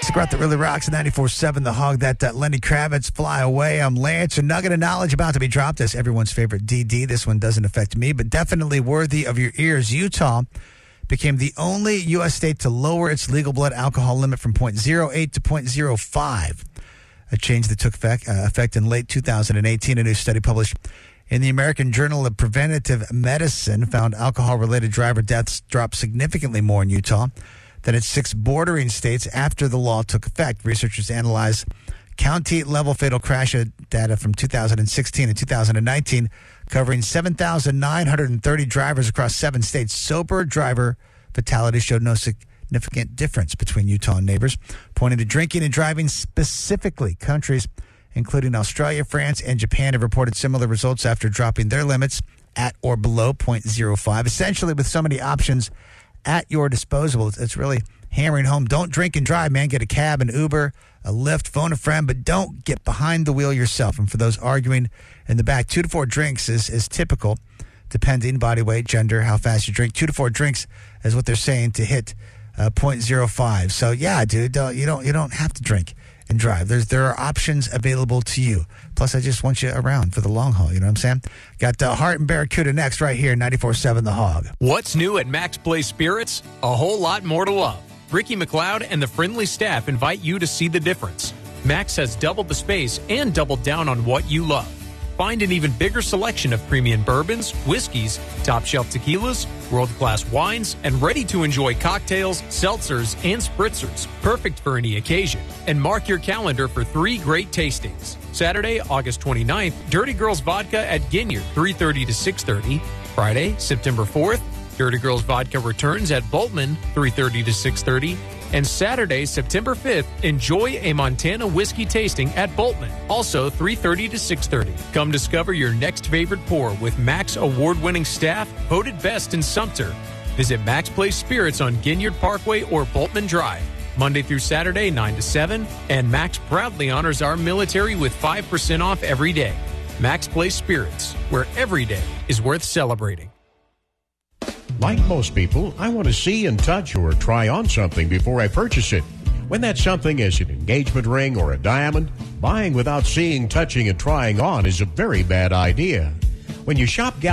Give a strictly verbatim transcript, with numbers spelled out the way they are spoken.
Classic rock that really rocks at ninety-four seven The Hog. That uh, Lenny Kravitz, Fly Away. I'm Lance. A nugget of knowledge about to be dropped as everyone's favorite D D. This one doesn't affect me, but definitely worthy of your ears. Utah became the only U S state to lower its legal blood alcohol limit from point zero eight to point zero five. A change that took effect, uh, effect in late two thousand eighteen. A new study published in the American Journal of Preventive Medicine found alcohol-related driver deaths dropped significantly more in Utah than its six bordering states after the law took effect. Researchers analyzed county-level fatal crash data from two thousand sixteen and two thousand nineteen, covering seven thousand nine hundred thirty drivers across seven states. Sober driver fatalities showed no significant difference between Utah and neighbors, pointing to drinking and driving specifically. Countries including Australia, France, and Japan have reported similar results after dropping their limits at or below point zero five. Essentially, with so many options at your disposal, it's really hammering home. Don't drink and drive, man. Get a cab, an Uber, a Lyft, phone a friend, but don't get behind the wheel yourself. And for those arguing in the back, two to four drinks is, is typical, depending body weight, gender, how fast you drink. Two to four drinks is what they're saying to hit uh, point zero five. So yeah, dude, uh, you don't you don't have to drink and drive. There's there are options available to you. Plus, I just want you around for the long haul. You know what I'm saying? Got uh, Hart and Barracuda next right here, ninety-four seven The Hog. What's new at Max Place Spirits? A whole lot more to love. Ricky McLeod and the friendly staff invite you to see the difference. Max has doubled the space and doubled down on what you love. Find an even bigger selection of premium bourbons, whiskeys, top-shelf tequilas, world-class wines, and ready-to-enjoy cocktails, seltzers, and spritzers, perfect for any occasion. And mark your calendar for three great tastings. Saturday, August twenty-ninth, Dirty Girls Vodka at Ginyard, three thirty to six thirty. Friday, September fourth, Dirty Girls Vodka returns at Boltman, three thirty to six thirty. And Saturday, September fifth, enjoy a Montana whiskey tasting at Boltman, also three thirty to six thirty. Come discover your next favorite pour with Max award-winning staff, voted best in Sumter. Visit Max Place Spirits on Ginyard Parkway or Boltman Drive, Monday through Saturday, nine to seven. And Max proudly honors our military with five percent off every day. Max Place Spirits, where every day is worth celebrating. Like most people, I want to see and touch or try on something before I purchase it. When that something is an engagement ring or a diamond, buying without seeing, touching, and trying on is a very bad idea. When you shop